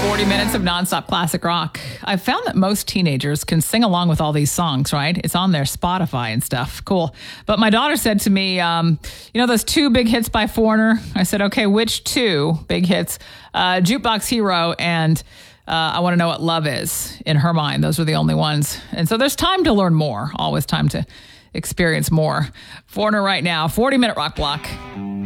40 minutes of nonstop classic rock. I've found that most teenagers can sing along with all these songs, right? It's on their Spotify and stuff. Cool. But my daughter said to me, those two big hits by Foreigner? I said, okay, which two big hits? Jukebox Hero and I Want to Know What Love Is. In her mind, those were the only ones. And so there's time to learn more. Always time to experience more. Foreigner right now, 40-minute rock block.